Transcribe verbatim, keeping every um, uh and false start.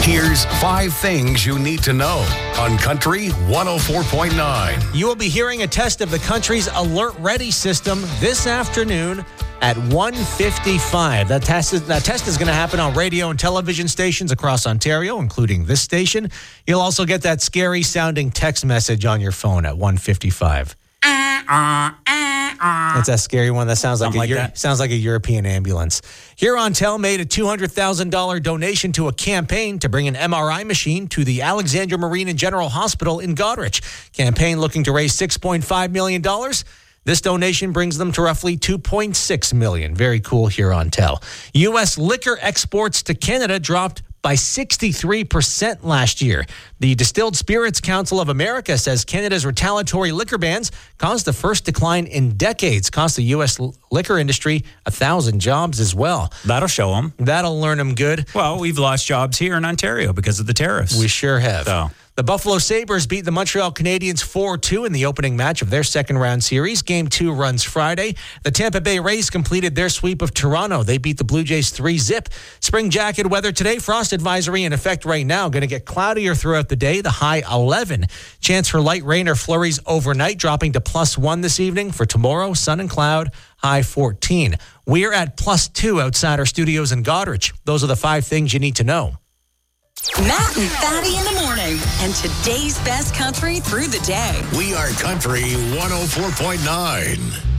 Here's five things you need to know on Country one oh four point nine. You will be hearing a test of the country's Alert Ready system this afternoon at one fifty-five. That test is, that test is going to happen on radio and television stations across Ontario, including this station. You'll also get that scary-sounding text message on your phone at one fifty-five. That's that scary one that sounds like, a, like Euro- that. sounds like a European ambulance. Hurontel made a two hundred thousand dollars donation to a campaign to bring an M R I machine to the Alexandra Marine and General Hospital in Goderich. Campaign looking to raise six point five million dollars. This donation brings them to roughly two point six million dollars. Very cool, Hurontel. U S liquor exports to Canada dropped by sixty-three percent last year. The Distilled Spirits Council of America says Canada's retaliatory liquor bans caused the first decline in decades, cost the U S liquor industry a thousand jobs as well. That'll show them. That'll learn them good. Well, we've lost jobs here in Ontario because of the tariffs. We sure have. So. The Buffalo Sabres beat the Montreal Canadiens four two in the opening match of their second round series. Game two runs Friday. The Tampa Bay Rays completed their sweep of Toronto. They beat the Blue Jays three zip. Spring jacket weather today. Frost advisory in effect right now. Going to get cloudier throughout the day. The high eleven. Chance for light rain or flurries overnight, dropping to plus one this evening. For tomorrow, sun and cloud, high fourteen. We're at plus two outside our studios in Goderich. Those are the five things you need to know. Matt and Fatty in the morning, and today's best country through the day. We are Country one oh four point nine.